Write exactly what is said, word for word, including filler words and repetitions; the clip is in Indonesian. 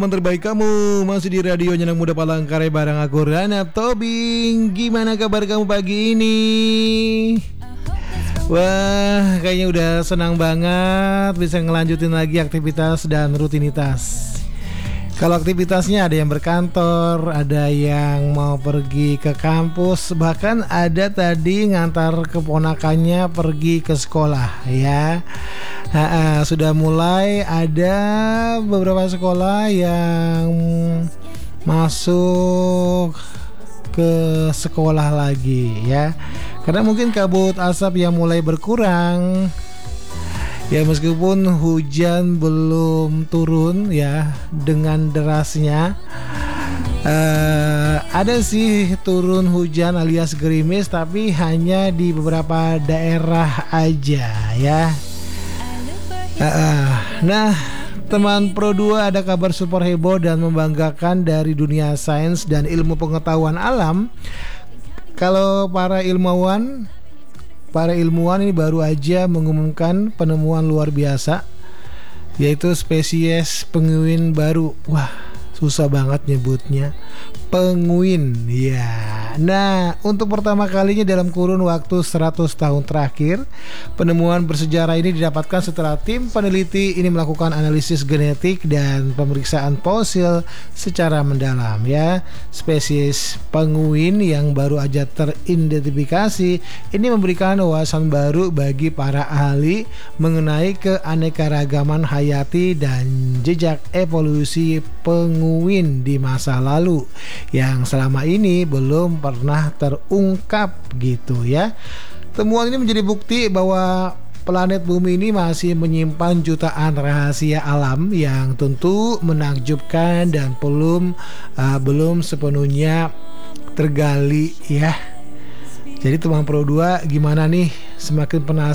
Terbaik kamu masih di radio Nyenang Muda Palangkaraya bareng aku Ranap Tobing. Gimana kabar kamu pagi ini? Wah, kayaknya udah senang banget bisa ngelanjutin lagi aktivitas dan rutinitas. Kalau aktivitasnya ada yang berkantor, ada yang mau pergi ke kampus, bahkan ada tadi ngantar keponakannya pergi ke sekolah ya. Ha-ha, sudah mulai ada beberapa sekolah yang masuk ke sekolah lagi ya. Karena mungkin kabut asap yang mulai berkurang. Ya meskipun hujan belum turun ya dengan derasnya, uh, ada sih turun hujan alias gerimis, tapi hanya di beberapa daerah aja ya. Uh, uh, nah teman Pro dua, ada kabar super heboh dan membanggakan dari dunia sains dan ilmu pengetahuan alam. Kalau para ilmuwan Para ilmuwan ini baru aja mengumumkan penemuan luar biasa, yaitu spesies penguin baru. Wah, susah banget nyebutnya. Penguin ya. Nah, untuk pertama kalinya dalam kurun waktu seratus tahun terakhir, penemuan bersejarah ini didapatkan setelah tim peneliti ini melakukan analisis genetik dan pemeriksaan fosil secara mendalam ya. Spesies penguin yang baru aja teridentifikasi ini memberikan wawasan baru bagi para ahli mengenai keanekaragaman hayati dan jejak evolusi penguin di masa lalu yang selama ini belum pernah terungkap gitu ya. Temuan ini menjadi bukti bahwa planet bumi ini masih menyimpan jutaan rahasia alam yang tentu menakjubkan dan belum uh, belum sepenuhnya tergali ya. Jadi teman Pro dua gimana nih, semakin penasaran